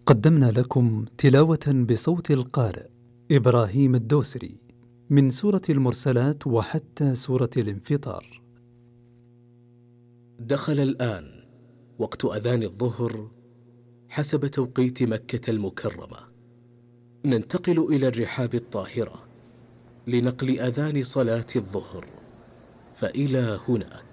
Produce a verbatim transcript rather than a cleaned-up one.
قدمنا لكم تلاوة بصوت القارئ إبراهيم الدوسري من سورة المرسلات وحتى سورة الانفطار. دخل الآن وقت أذان الظهر حسب توقيت مكة المكرمة. ننتقل إلى الرحاب الطاهرة لنقل أذان صلاة الظهر، فإلى هناك.